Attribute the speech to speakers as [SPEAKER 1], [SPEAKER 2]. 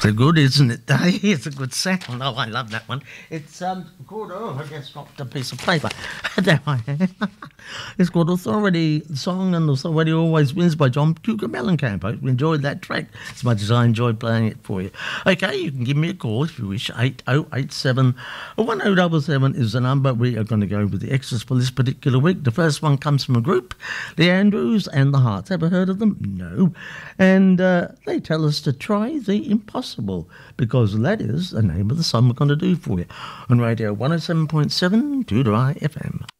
[SPEAKER 1] So good, isn't it, Dave? It's a good sound. Oh, I love that one. It's called, oh, I just dropped a piece of paper. There I am. It's called Authority, the song, and Authority Always Wins by John Cougar Mellencamp. I hope you enjoyed that track as much as I enjoyed playing it for you. Okay, you can give me a call if you wish. 8087 or 1077 is the number. We are going to go with the extras for this particular week. The first one comes from a group, the Andrews and the Hearts. Ever heard of them? No. And they tell us to try the impossible, because that is the name of the song we're going to do for you on Radio 107.7 Doo-Dry FM.